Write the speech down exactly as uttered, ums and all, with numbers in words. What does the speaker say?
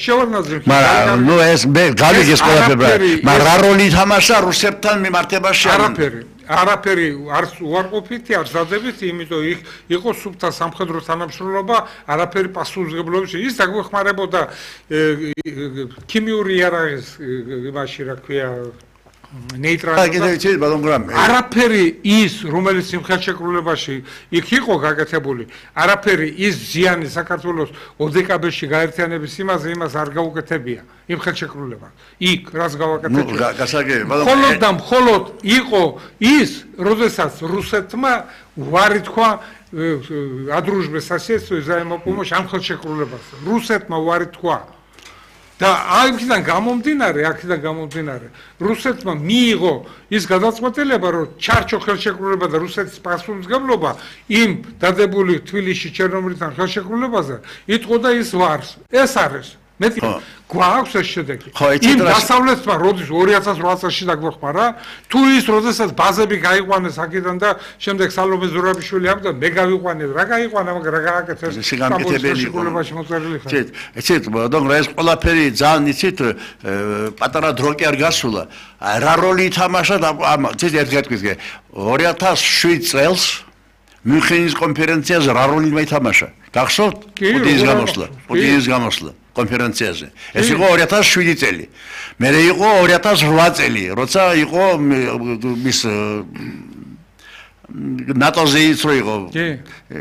შევარნაძე მაგრამ ნუ ეს მე გავიგეს ყველაფერი მაგრამ რა როლი ითამაშა რუსებთან მიმართებაში არაფერი არაფერი არც უარყოფითი არც დადებითი იმიტომ იქ იყო სუფთა სამხედრო თანამშრომლობა არაფერი პასუხისმგებლობაში ის დაგვეხმარებოდა ქიმიური იარაღის იმაში რა ქვია ნეიტრალიზაცია არაფერი ის რომელიც იმ ხელშეკრულებაში იქ იყო გაკეთებული არაფერი ის ზიანი საქართველოს ოდეკაბერში გაერთიანების იმაზე იმას არ გაუკეთებია იმ ხელშეკრულებას იქ რას გავაკეთებია მხოლოდ და მხოლოდ იყო ის როდესაც რუსეთმა ვარი თქვა ადრუჟბე სასიესო ზაემოპომოშ ამ ხელშეკრულებას რუსეთმა ვარი თქვა და აქედან გამომდინარე, აქედან გამომდინარე, რუსეთმა მიიღო ის გადაწყვეტილება, რომ ჩარჩო ხელშეკრულება და რუსეთის პასუხისმგებლობა იმ დადებული თბილისში ჩერნომილთან ხელშეკრულებაზე იტყოდა ის ვარს. ეს არის. მეტი გვაქვს ეს შედეგი. იმ დასავლეთმა როდის ორი ათას ოთხ წელს დაგვეხმარა, თუ ის როდესაც ბაზები გაიყვანეს აქედან და შემდეგ სალომე ზურაბიშვილი ამდა მე გავიყვანე, რა გაიყვანა, მაგრამ რა გააკეთეს ხელშეკრულებაში მოწერილი ხარ. იცით, იცით, მაგრამ ეს ყველაფერი ძალიან იცით, პატარა დრო კი არ გასულა. რა როლი ითამაშა ამ იცით ერთ გეტყვით, ორი ათას შვიდ წელს მიუნხენის კონფერენციაზე რა როლი ითამაშა? გახსოვთ? პუტინის გამოსვლა, პუტინის გამოსვლა. კონფერენციაზე. ეს იყო ორი ათას შვიდი წელი. მე იყო ორი ათას რვა წელი, როცა იყო მის ნატოზე ის რო იყო.